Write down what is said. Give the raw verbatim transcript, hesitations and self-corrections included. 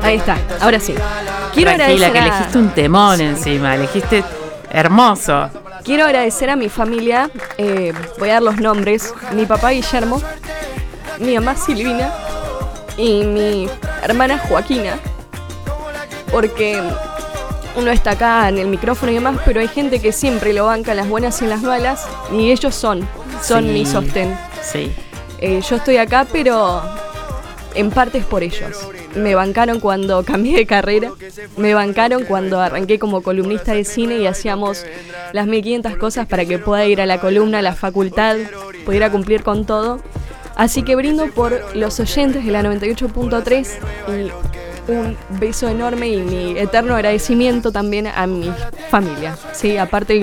Ahí está, ahora sí. Quiero Tranquila, agradecer que a... elegiste un temón encima, elegiste hermoso. Quiero agradecer a mi familia, eh, voy a dar los nombres, mi papá Guillermo, mi mamá Silvina y mi hermana Joaquina, porque uno está acá en el micrófono y demás, pero hay gente que siempre lo banca en las buenas y en las malas, y ellos son, son Sí, mi sostén. Sí. Eh, yo estoy acá, pero en parte es por ellos. Me bancaron cuando cambié de carrera, me bancaron cuando arranqué como columnista de cine y hacíamos las mil quinientas cosas para que pueda ir a la columna, a la facultad, pudiera cumplir con todo. Así que brindo por los oyentes de la noventa y ocho punto tres y un beso enorme y mi eterno agradecimiento también a mi familia. Sí, aparte